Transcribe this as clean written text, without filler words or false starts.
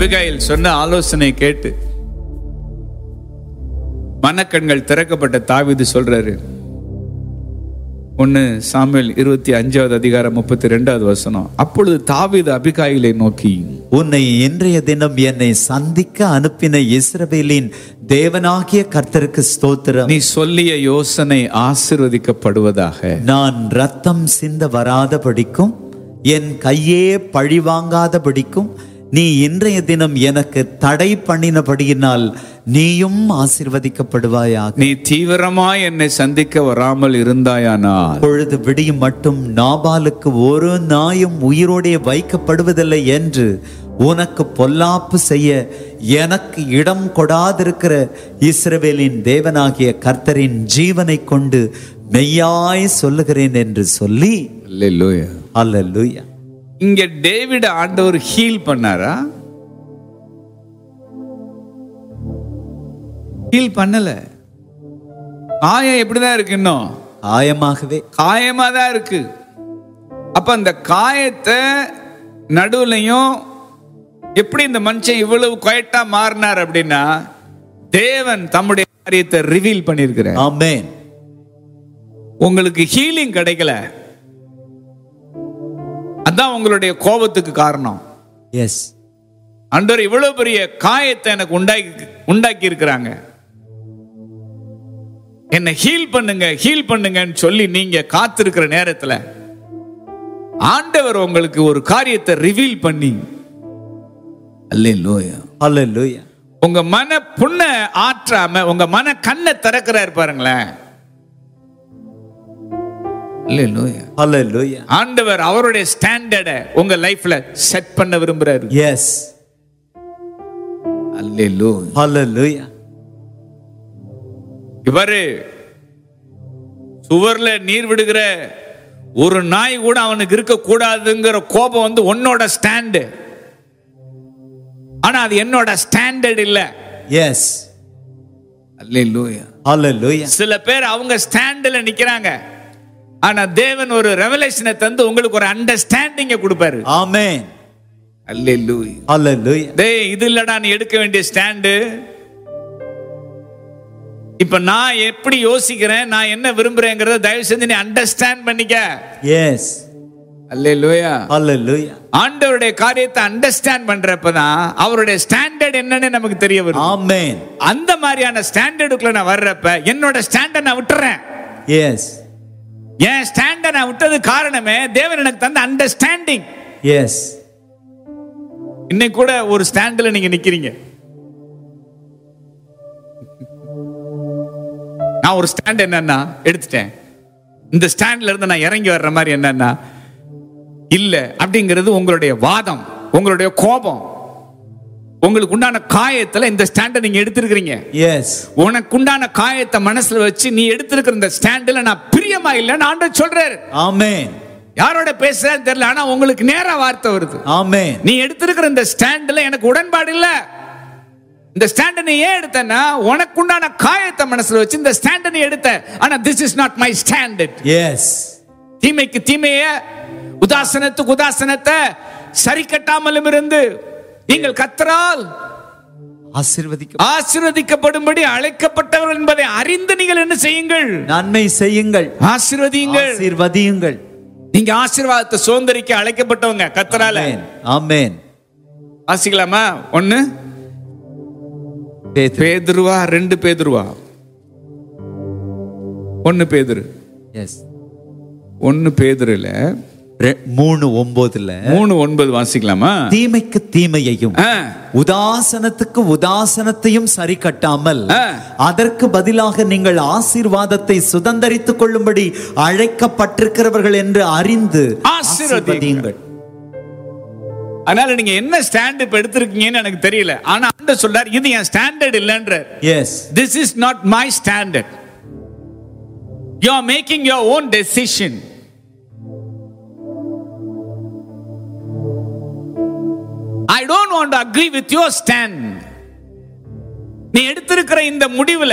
Abigail சொன்ன ஆலோசனை கேட்டு மனக்கண்கள் திறக்கப்பட்ட தாவீது சொல்றாரு. 1 சாமுவேல் 25:32. அப்பொழுது தாவீது அபிகாயிலை நோக்கி, உன்னை இன்றைய தினம் என்னை சந்திக்க அனுப்பின இஸ்ரவேலின் தேவனாகிய கர்த்தருக்கு ஸ்தோத்திரம். நீ சொல்லிய யோசனை ஆசீர்வதிக்கப்படுவதாக. நான் ரத்தம் சிந்த வராதபடிக்கும் என் கையே பழிவாங்காதபடிக்கும் நீ இன்றைய தினம் எனக்கு தடை பண்ணினபடியினால் நீயும் ஆசீர்வதிக்கப்படுவாயாக. நீ தீவிரமாய் என்னை சந்திக்க வராமல் இருந்தாயானால் பொழுது விடியும் மட்டும் நாபாலுக்கு ஒரு நாயும் உயிரோடே வைக்கப்படுவதில்லை என்று உனக்கு பொல்லாப்பு செய்ய எனக்கு இடம் கொடாதிருக்கிற இஸ்ரவேலின் தேவனாகிய கர்த்தரின் ஜீவனை கொண்டு மெய்யாய் சொல்லுகிறேன் என்று சொல்லி. அல்லேலூயா, அல்லேலூயா. இங்க டேவிட் ஆண்டவர் ஹீல் பண்ணாரா? ஹீல் பண்ணல. காயம் எப்படிதான் இருக்கு? இன்னும் காயமாகவே காயமா தான் இருக்கு. அப்ப அந்த காயத்தை நடுவுலையும் எப்படி இந்த மனுஷன் இவ்வளவு குவைட்டா மாறினார் அப்படின்னா, தேவன் தம்முடைய காரியத்தை ரிவீல் பண்ணியிருக்கிறார். ஆமென். உங்களுக்கு ஹீலிங் கிடைக்கல, அதான் உங்களுடைய கோபத்துக்கு காரணம். எஸ், ஆண்டவர் இவ்வளவு பெரிய காயத்தை எனக்கு உண்டாக்கி இருக்கிறாங்க, என்ன ஹீல் பண்ணுங்க ஹீல் பண்ணுங்கன்னு சொல்லி நீங்க காத்திருக்கிற நேரத்துல ஆண்டவர் உங்களுக்கு ஒரு காரியத்தை ரிவீல் பண்ணி, அல்லேலூயா, அல்லேலூயா, உங்க மன புண்ண ஆற்றாம உங்க மன கண்ணை திறக்கிறாரு பாருங்களேன். அல்லேலூயா, அல்லேலூயா. ஆண்டவர் அவருடைய ஸ்டாண்டர்டை உங்க லைஃப்ல செட் பண்ண விரும்புறாரு. எஸ், அல்லேலூயா, அல்லேலூயா. இவரு சுவர்ல நீர் விடுகிற ஒரு நாய் கூட அவனுக்கு இருக்க கூடாதுங்கிற கோபம் வந்து உன்னோட ஸ்டாண்டு. ஆனா அது என்னோட ஸ்டாண்டர்ட் இல்ல. எஸ், அல்லேலூயா, அல்லேலூயா. சில பேர் அவங்க ஸ்டாண்ட்ல நிக்கிறாங்க, ஆனா தேவன் ஒரு ரெவலேஷனை தந்து உங்களுக்கு ஒரு அண்டர்ஸ்டாண்டிங்க கொடுப்பாரு. ஆமென். அல்லேலூயா, அல்லேலூயா. டேய் இது இல்லடா நீ எடுக்க வேண்டிய ஸ்டாண்டு. இப்ப நான் எப்படி யோசிக்கிறேன், நான் என்ன விரும்புறேங்கிறத தயவு செஞ்சு நீ அண்டர்ஸ்டாண்ட் பண்ணிக்க. எஸ், அல்லேலூயா, அல்லேலூயா. ஆண்டவருடைய காரியத்தை அண்டர்ஸ்டாண்ட் பண்றப்பதான் அவருடைய ஸ்டாண்டர்ட் என்னன்னு நமக்கு தெரிய வரும். ஆமென். அந்த மாதிரியான ஸ்டாண்டர்டுக்குள்ள நான் வர்றப்ப என்னோட ஸ்டாண்டர்ட் நான் விட்டுறேன். எஸ், என் ஸ்டாண்டர்ட் நான் விட்டது காரணமே தேவன் எனக்கு தந்த அண்டர்ஸ்டாண்டிங். எஸ். இன்னைக்கு கூட ஒரு ஸ்டாண்ட்ல நீங்க நிக்கிறீங்க. நான் ஒரு ஸ்டாண்ட் என்னன்னா எடுத்துட்டேன், இந்த ஸ்டாண்ட்ல இருந்து நான் இறங்கி வர்ற மாதிரி என்னன்னா இல்ல அப்படிங்கிறது உங்களுடைய வாதம், உங்களுடைய கோபம், உங்களுக்கு உண்டான காயத்துல இந்த ஸ்டாண்டை நீங்க எடுத்திருக்கிறீங்க. எஸ். உனக்கு உண்டான காயத்தை மனசுல வச்சு நீ எடுத்திருக்கிற இந்த ஸ்டாண்ட்ல நான் பிரியமா இல்லைன்னு ஆண்டவர் சொல்றாரு. ஆமென். யாரோட பேசுறாரு தெரியல, ஆனா உங்களுக்கு நேரா வார்த்தை வருது. ஆமென். நீ எடுத்திருக்கிற இந்த ஸ்டாண்ட்ல எனக்கு உடன்பாடு இல்ல. இந்த ஸ்டாண்ட் நீ ஏன் எடுத்தனா உனக்கு உண்டான காயத்தை மனசுல வச்சு இந்த ஸ்டாண்ட் நீ எடுத்த, ஆனா this is not my standard. S. தீமைக்கு தீமைய உதாசனத்துக்கு உதாசனத்தை சரி கட்டாமலும் இருந்து நீங்கள் கர்த்தரால் ஆசீர்வதிக்கப்படும்படி அழைக்கப்பட்டவர்கள் என்பதை அறிந்து நீங்கள் என்ன செய்யுங்கள்? நன்மை செய்யுங்கள், ஆசீர்வதியுங்கள். ஆசீர்வதியுங்கள். நீங்க ஆசீர்வாதத்தை சுதந்தரிக்க அழைக்கப்பட்டவங்க கர்த்தரால. ஆமென். வாசிக்கலாமா? 1 பேதுருவா 2 பேதுருவா 1 பேதுரு. எஸ். 1 பேதுருல 3:9 வாசிக்கலாமா? தீமைக்கு தீமையையும் உதாசனத்துக்கு உதாசனத்தையும் சரி கட்டாமல் அதற்கு பதிலாக நீங்கள் ஆசீர்வாதத்தை சுதந்தரித்துக் கொள்ளும்படி அழைக்கப்பட்டிருக்கிறவர்கள் என்று அறிந்து ஆசீர்வதியுங்கள். அதனால நீங்க என்ன ஸ்டாண்ட் இப்ப எடுத்திருக்கீங்கன்னு எனக்கு தெரியல, ஆனா ஆண்டவர் சொல்றார் இது என் standard இல்லன்ற. S. This is not my standard. You are making your own decision. I don't want to agree with your stand. நீ எடுத்திருக்கிற இந்த முடிவுல